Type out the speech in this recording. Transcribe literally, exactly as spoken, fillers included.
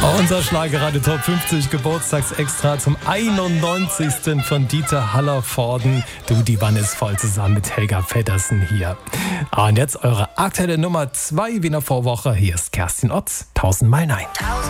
Unser Schlagerradio Top fünfzig Geburtstagsextra zum einundneunzigsten von Dieter Hallervorden. Du, die Wanne ist voll, zusammen mit Helga Feddersen hier. Und jetzt eure aktuelle Nummer zwei wie in der Vorwoche. Hier ist Kerstin Otz, tausendmal Nein.